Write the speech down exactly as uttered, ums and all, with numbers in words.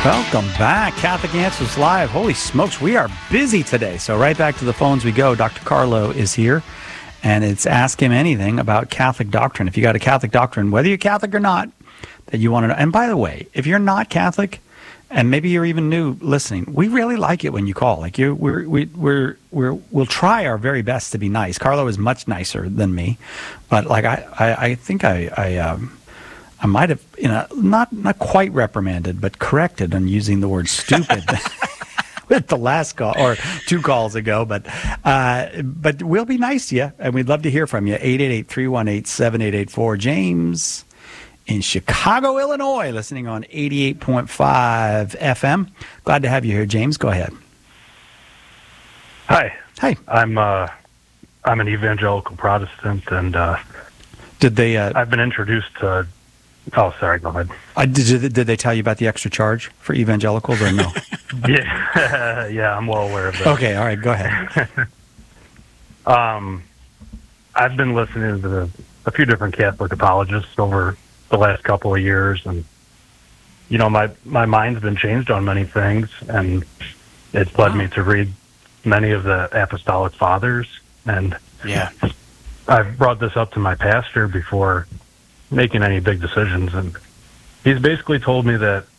Welcome back. Catholic Answers Live. Holy smokes, we are busy today. So right back to the phones we go. Doctor Carlo is here, and it's Ask Him Anything about Catholic doctrine. If you got a Catholic doctrine, whether you're Catholic or not, that you want to know. And by the way, if you're not Catholic, and maybe you're even new listening, we really like it when you call. Like you, we're, we, we're, we're, we'll try our very best to be nice. Carlo is much nicer than me, but like I, I, I think I, I, um, I might have, you know, not not quite reprimanded, but corrected on using the word stupid with the last call or two calls ago. But uh, but we'll be nice to you, and we'd love to hear from you. eight eight eight, three one eight, seven eight eight four. James in Chicago, Illinois, listening on eighty-eight point five F M. Glad to have you here, James. Go ahead. Hi. Hey. I'm uh, I'm an evangelical Protestant, and uh, did they? Uh, I've been introduced to. Oh, sorry. Go ahead. Uh, did, did they tell you about the extra charge for evangelicals or no? yeah, yeah, I'm well aware of that. Okay, all right, go ahead. um, I've been listening to the, a few different Catholic apologists over the last couple of years, and you know, my my mind's been changed on many things, and it's led oh. me to read many of the Apostolic Fathers, and yeah, I've brought this up to my pastor before making any big decisions, and he's basically told me that